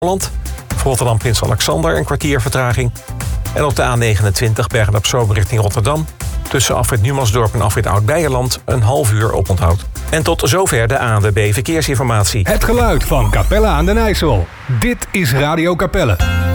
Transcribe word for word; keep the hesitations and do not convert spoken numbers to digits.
Holland. Voor Rotterdam Prins Alexander een kwartier vertraging. En op de A negenentwintig Bergen-op-Zoom richting Rotterdam. Tussen afrit Numansdorp en afrit Oud-Beijerland een half uur oponthoud. En tot zover de A N W B Verkeersinformatie. Het geluid van Capelle aan den IJssel. Dit is Radio Capelle.